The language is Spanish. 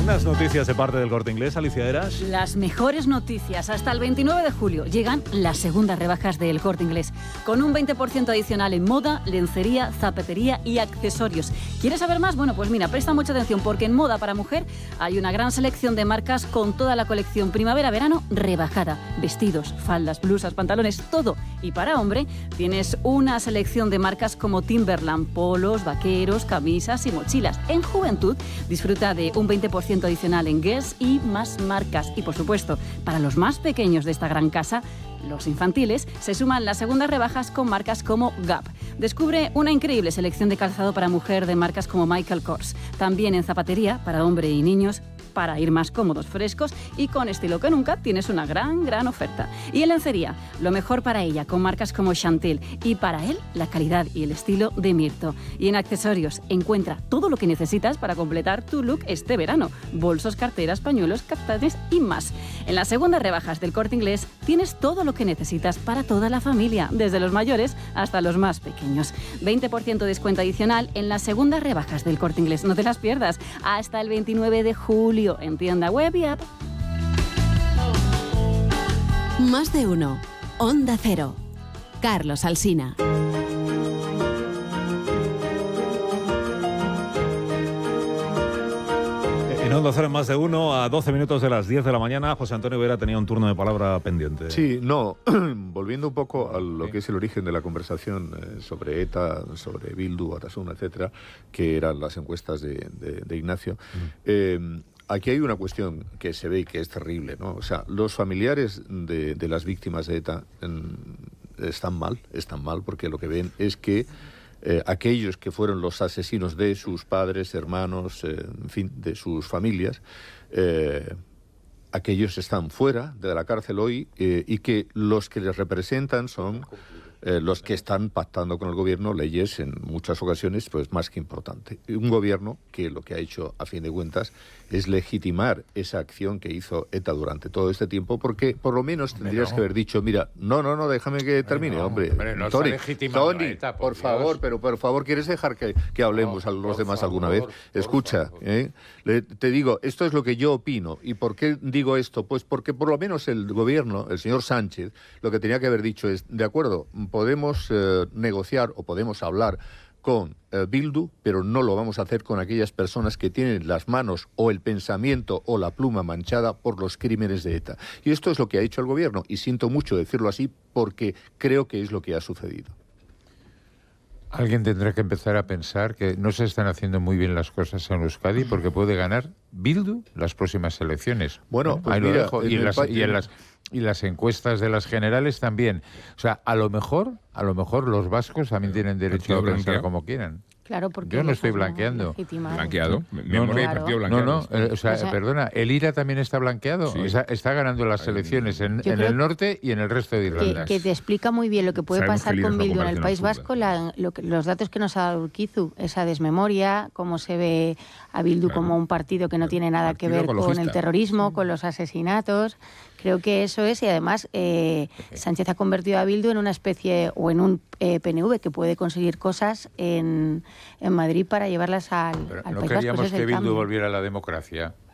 Unas noticias de parte del Corte Inglés, Alicia Eras. Las mejores noticias. Hasta el 29 de julio llegan las segundas rebajas del Corte Inglés, con un 20% adicional en moda, lencería, zapatería y accesorios. ¿Quieres saber más? Bueno, pues mira, presta mucha atención, porque en moda para mujer hay una gran selección de marcas con toda la colección primavera-verano rebajada. Vestidos, faldas, blusas, pantalones, todo. Y para hombre tienes una selección de marcas como Timberland, polos, vaqueros, camisas y mochilas. En juventud disfruta de un 20% adicional en Guess y más marcas. Y por supuesto, para los más pequeños de esta gran casa, los infantiles, se suman las segundas rebajas con marcas como Gap. Descubre una increíble selección de calzado para mujer de marcas como Michael Kors. También en zapatería para hombre y niños, para ir más cómodos, frescos y con estilo que nunca, tienes una gran oferta. Y en lencería, lo mejor para ella, con marcas como Chantel, y para él, la calidad y el estilo de Mirto. Y en accesorios, encuentra todo lo que necesitas para completar tu look este verano: bolsos, carteras, pañuelos, caftanes y más. En las segundas rebajas del Corte Inglés tienes todo lo que necesitas para toda la familia, desde los mayores hasta los más pequeños. 20% de descuento adicional en las segundas rebajas del Corte Inglés. No te las pierdas, hasta el 29 de julio en tienda web y app. Más de uno. Onda Cero. Carlos Alsina. En Onda Cero, Más de uno, a 12 minutos de las 10 de la mañana, José Antonio Vera tenía un turno de palabra pendiente. Sí, no, volviendo un poco a lo que es el origen de la conversación sobre ETA, sobre Bildu, Batasuna, etcétera, que eran las encuestas de Ignacio. Aquí hay una cuestión que se ve y que es terrible, ¿no? O sea, los familiares de las víctimas de ETA están mal, porque lo que ven es que aquellos que fueron los asesinos de sus padres, hermanos, en fin, de sus familias, aquellos están fuera de la cárcel hoy, y que los que les representan son los que están pactando con el gobierno leyes en muchas ocasiones pues más que importante. Un gobierno que lo que ha hecho a fin de cuentas es legitimar esa acción que hizo ETA durante todo este tiempo, porque por lo menos tendrías que haber dicho, mira, no, déjame que termine, hombre. No Tony, ETA, por favor, por favor, ¿quieres dejar que hablemos a los demás alguna vez? Escucha, te digo, esto es lo que yo opino. ¿Y por qué digo esto? Pues porque por lo menos el gobierno, el señor Sánchez, lo que tenía que haber dicho es, de acuerdo, podemos negociar o podemos hablar con Bildu, pero no lo vamos a hacer con aquellas personas que tienen las manos o el pensamiento o la pluma manchada por los crímenes de ETA. Y esto es lo que ha hecho el gobierno, y siento mucho decirlo así porque creo que es lo que ha sucedido. Alguien tendrá que empezar a pensar que no se están haciendo muy bien las cosas en Euskadi, porque puede ganar Bildu las próximas elecciones. Bueno, pues ahí mira, lo dejo. Y las encuestas de las generales también. O sea, a lo mejor los vascos también tienen derecho a pensar como quieran. Claro, porque yo no estoy blanqueando. ¿Blanqueado? Perdona, el IRA también está blanqueado. Sí. Está ganando las elecciones en el norte y en el resto de Irlanda. Que te explica muy bien lo que puede pasar con Bildu en el País Vasco, los datos que nos ha dado Urquizu, esa desmemoria, cómo se ve a Bildu como un partido que no tiene nada que ver con el terrorismo, con los asesinatos. Creo que eso es, y además Sánchez ha convertido a Bildu en una especie, o en un PNV que puede conseguir cosas en Madrid para llevarlas al País Vasco. ¿No queríamos que Bildu volviera a la democracia?